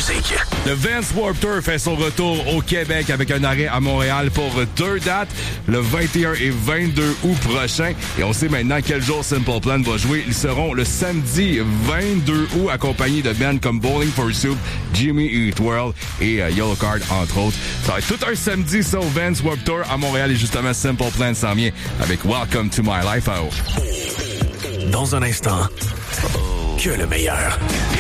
musique. Le Vans Warped Tour fait son retour au Québec avec un arrêt à Montréal pour 2 dates, le 21 et 22 août prochain. Et on sait maintenant quel jour Simple Plan va jouer. Ils seront le samedi 22 août accompagnés de bands comme Bowling for Soup, Jimmy Eat World et Yellow Card, entre autres. Ça va être tout un samedi, ça, au Vans Warped Tour à Montréal. Et justement, Simple Plan s'en vient avec Welcome to My Life. Dans un instant, que le meilleur.